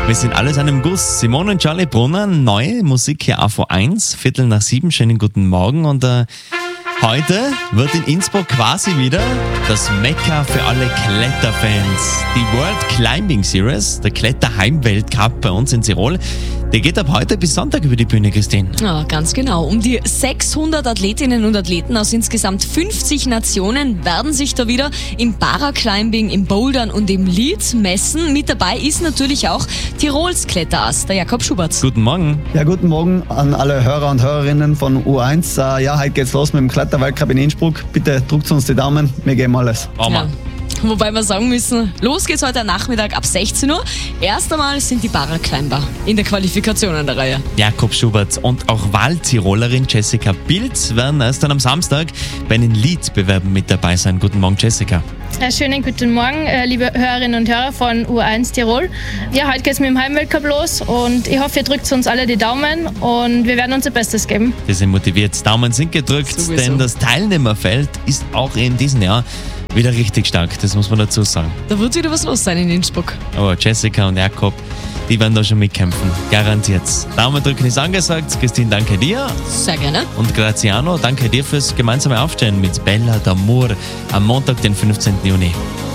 Wir sind alles an einem Guss. Simone und Charlie Brunner, neue Musik hier AV1, 6:15. Schönen guten Morgen. Und heute wird in Innsbruck quasi wieder das Mekka für alle Kletterfans. Die World Climbing Series, der Kletterheim-Weltcup bei uns in Tirol. Der geht ab heute bis Sonntag über die Bühne, Christine. Ja, ganz genau. Um die 600 Athletinnen und Athleten aus insgesamt 50 Nationen werden sich da wieder im Paraclimbing, im Bouldern und im Lead messen. Mit dabei ist natürlich auch Tirols Kletterass, der Jakob Schubert. Guten Morgen. Ja, guten Morgen an alle Hörer und Hörerinnen von U1. Ja, heute geht's los mit dem Kletterweltcup in Innsbruck. Bitte drückt uns die Daumen, wir geben alles. Mama. Ja. Wobei wir sagen müssen, los geht's heute Nachmittag ab 16 Uhr. Erst einmal sind die Paraclimber in der Qualifikation an der Reihe. Jakob Schubert und auch Wahltirolerin Jessica Pilz werden erst dann am Samstag bei den Lead-Bewerben mit dabei sein. Guten Morgen, Jessica. Schönen guten Morgen, liebe Hörerinnen und Hörer von U1 Tirol. Ja, heute geht es mit dem Heimweltcup los und ich hoffe, ihr drückt uns alle die Daumen und wir werden unser Bestes geben. Wir sind motiviert, Daumen sind gedrückt, Sowieso. denn das Teilnehmerfeld ist auch in diesem Jahr wieder richtig stark, das muss man dazu sagen. Da wird wieder was los sein in Innsbruck. Aber Jessica und Jakob, die werden da schon mitkämpfen, garantiert. Daumen drücken ist angesagt. Christine, danke dir. Sehr gerne. Und Graziano, danke dir fürs gemeinsame Aufstehen mit Bella d'Amour am Montag, den 15. Juni.